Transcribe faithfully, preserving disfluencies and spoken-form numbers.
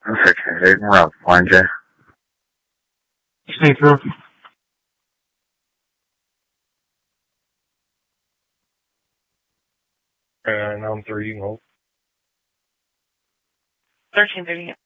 That's okay. We're out to find you. Stay through. Uh, now I'm three, you know. thirteen thirty.